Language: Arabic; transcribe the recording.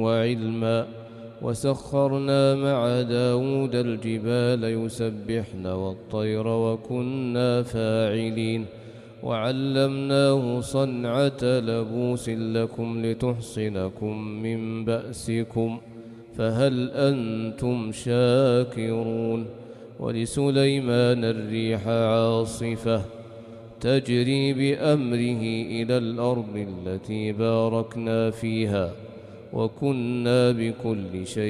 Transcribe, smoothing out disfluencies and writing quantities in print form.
وعلما. وسخرنا مع داود الجبال يسبحن والطير وكنا فاعلين. وعلمناه صنعة لبوس لكم لتحصنكم من بأسكم فهل أنتم شاكرون. ولسليمان الريح عاصفة تجري بأمره إلى الأرض التي باركنا فيها وكنا بكل شيء